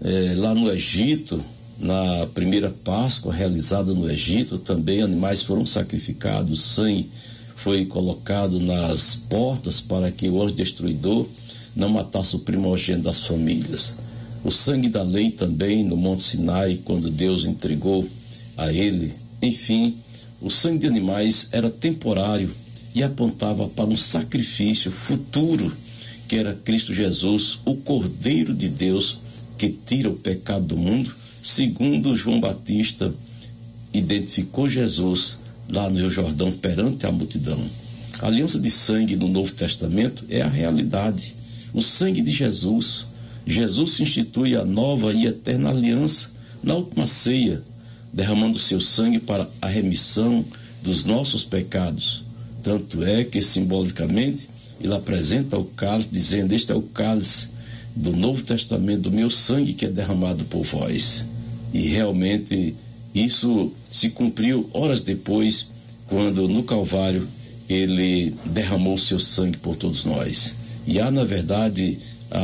lá no Egito, na primeira Páscoa realizada no Egito, também animais foram sacrificados, sangue foi colocado nas portas para que o anjo destruidor não matasse o primogênito das famílias. O sangue da lei também no Monte Sinai, quando Deus entregou a ele. Enfim, o sangue de animais era temporário e apontava para um sacrifício futuro, que era Cristo Jesus, o Cordeiro de Deus, que tira o pecado do mundo, segundo João Batista identificou Jesus lá no Rio Jordão perante a multidão. A aliança de sangue no Novo Testamento é a realidade. O sangue de Jesus. Jesus institui a nova e eterna aliança na última ceia, derramando seu sangue para a remissão dos nossos pecados. Tanto é que, simbolicamente, ele apresenta o cálice, dizendo: este é o cálice do Novo Testamento, do meu sangue que é derramado por vós. E realmente isso se cumpriu horas depois, quando no Calvário ele derramou seu sangue por todos nós. E há, na verdade,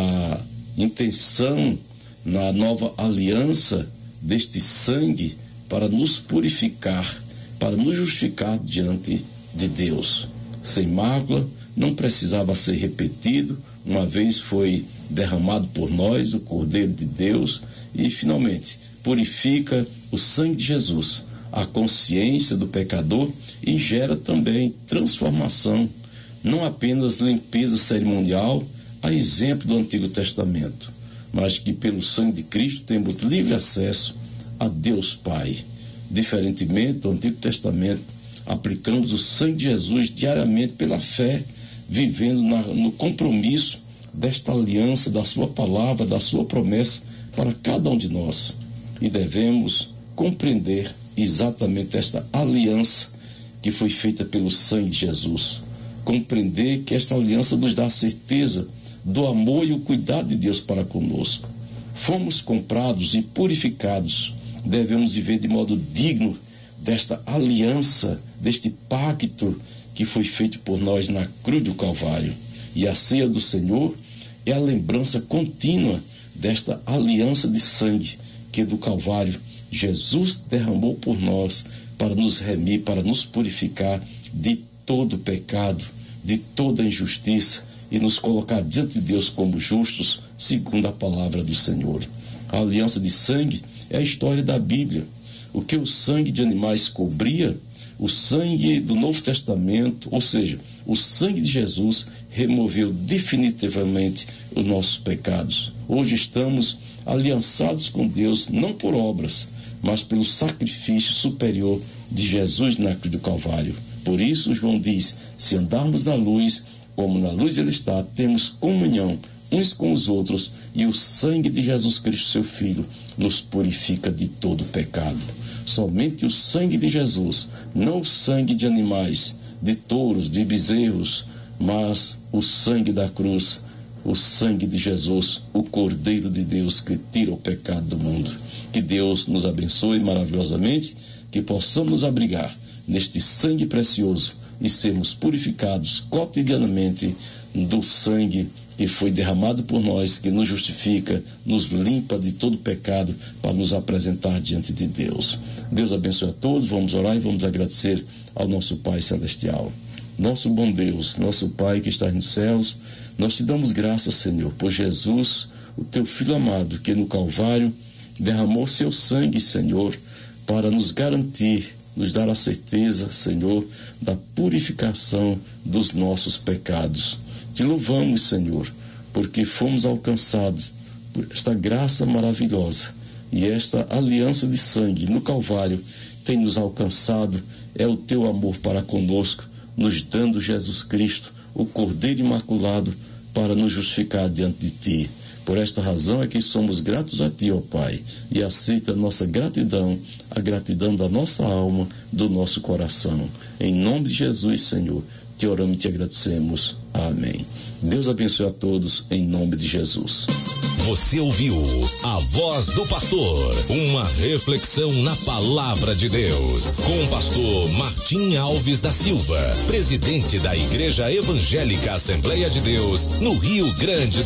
a intenção na nova aliança deste sangue para nos purificar, para nos justificar diante de Deus. Sem mácula, não precisava ser repetido, uma vez foi derramado por nós o Cordeiro de Deus, e finalmente purifica o sangue de Jesus, a consciência do pecador, e gera também transformação, não apenas limpeza cerimonial, a exemplo do Antigo Testamento, mas que pelo sangue de Cristo temos livre acesso a Deus Pai. Diferentemente do Antigo Testamento, aplicamos o sangue de Jesus diariamente pela fé, vivendo no compromisso desta aliança, da sua palavra, da sua promessa para cada um de nós. E devemos compreender exatamente esta aliança que foi feita pelo sangue de Jesus. Compreender que esta aliança nos dá a certeza do amor e o cuidado de Deus para conosco. Fomos comprados e purificados. Devemos viver de modo digno desta aliança, deste pacto que foi feito por nós na cruz do Calvário. E a ceia do Senhor é a lembrança contínua desta aliança de sangue que do Calvário Jesus derramou por nós para nos remir, para nos purificar de todo pecado, de toda injustiça e nos colocar diante de Deus como justos, segundo a palavra do Senhor. A aliança de sangue é a história da Bíblia. O que o sangue de animais cobria, o sangue do Novo Testamento, ou seja, o sangue de Jesus removeu definitivamente os nossos pecados. Hoje estamos aliançados com Deus, não por obras, mas pelo sacrifício superior de Jesus na cruz do Calvário. Por isso, João diz: se andarmos na luz, como na luz ele está, temos comunhão uns com os outros, e o sangue de Jesus Cristo, seu Filho, nos purifica de todo pecado. Somente o sangue de Jesus, não o sangue de animais, de touros, de bezerros, mas o sangue da cruz, o sangue de Jesus, o Cordeiro de Deus que tira o pecado do mundo. Que Deus nos abençoe maravilhosamente, que possamos nos abrigar neste sangue precioso e sermos purificados cotidianamente do sangue que foi derramado por nós, que nos justifica, nos limpa de todo pecado para nos apresentar diante de Deus. Deus abençoe a todos. Vamos orar e vamos agradecer ao nosso Pai Celestial. Nosso bom Deus, nosso Pai que estás nos céus, nós te damos graças, Senhor, por Jesus, o teu Filho amado, que no Calvário derramou seu sangue, Senhor, para nos garantir, nos dar a certeza, Senhor, da purificação dos nossos pecados. Te louvamos, Senhor, porque fomos alcançados por esta graça maravilhosa, e esta aliança de sangue no Calvário tem nos alcançado. É o teu amor para conosco, nos dando Jesus Cristo, o Cordeiro Imaculado, para nos justificar diante de ti. Por esta razão é que somos gratos a ti, ó Pai, e aceita a nossa gratidão, a gratidão da nossa alma, do nosso coração. Em nome de Jesus, Senhor, te oramos e te agradecemos. Amém. Deus abençoe a todos, em nome de Jesus. Você ouviu a Voz do Pastor, uma reflexão na Palavra de Deus, com o pastor Martim Alves da Silva, presidente da Igreja Evangélica Assembleia de Deus, no Rio Grande